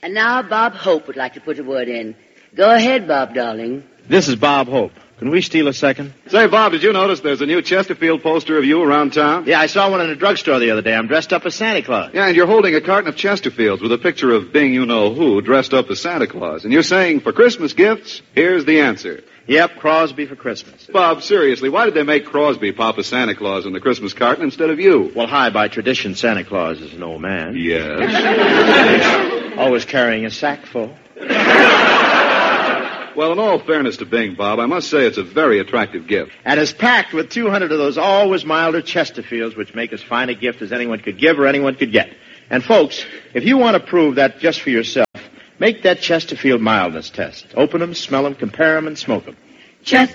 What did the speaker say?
And now Bob Hope would like to put a word in. Go ahead, Bob, darling. This is Bob Hope. Can we steal a second? Say, Bob, did you notice there's a new Chesterfield poster of you around town? Yeah, I saw one in a drugstore the other day. I'm dressed up as Santa Claus. Yeah, and you're holding a carton of Chesterfields with a picture of Bing you-know-who dressed up as Santa Claus. And you're saying, for Christmas gifts, here's the answer. Yep, Crosby for Christmas. Bob, seriously, why did they make Crosby Papa Santa Claus in the Christmas carton instead of you? Well, by tradition, Santa Claus is an old man. Yes. Always carrying a sack full. Well, in all fairness to Bing, Bob, I must say it's a very attractive gift. And it's packed with 200 of those always milder Chesterfields, which make as fine a gift as anyone could give or anyone could get. And, folks, if you want to prove that just for yourself, make that Chesterfield mildness test. Open them, smell them, compare them, and smoke them.